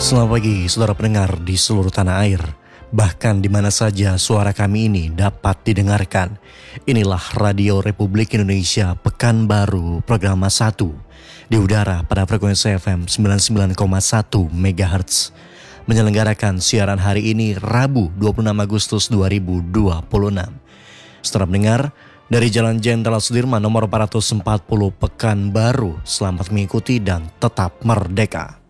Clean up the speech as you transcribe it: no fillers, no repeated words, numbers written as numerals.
Selamat pagi saudara pendengar di seluruh tanah air. Bahkan di mana saja suara kami ini dapat didengarkan. Inilah Radio Republik Indonesia Pekanbaru Program 1 di udara pada frekuensi FM 99,1 MHz. Menyelenggarakan siaran hari ini Rabu 26 Agustus 2026. Saudara pendengar, dari Jalan Jenderal Sudirman nomor 440 Pekanbaru, selamat mengikuti dan tetap merdeka.